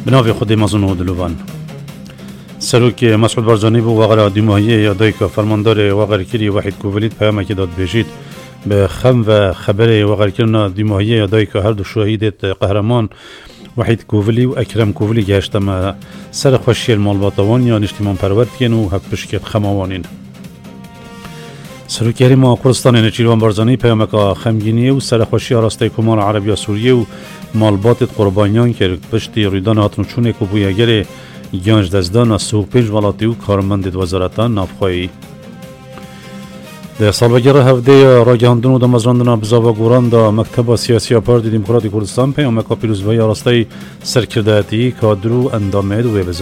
بناوی خود مازن و دلوان سروک مسعود بارزانی بو وغلا دیماهیه یادای که فرماندار وغرکری وحید کوولید پیام که داد بجید به خم و خبر وغرکرنا دیماهیه یادای که هر دو شهیدت قهرمان وحید کوولی و اکرم کوولی گشتم سر خوشی المالباتوان یا نشتیمان پرورد کن و هفپشکت خماوانین سروکیاری ما کردستان نچیروان بارزانی پیام که خمگینی و سر خوشی راسته کمال عربی سوریه و مالباتت قربانیان کرد پشتی ریدان هاتنچونه که بویاگر گیانج دزدان سوپیج ولاتی و کارمندت وزارتان نافخوایی در سالوگیر هفته راگهاندن و دمزراندن بزاوا گوران دا مکتب سیاسی پارتی دموکراتی کردستان پیام که پیروزبایی راسته سرکردهاتی کادرو اندامید و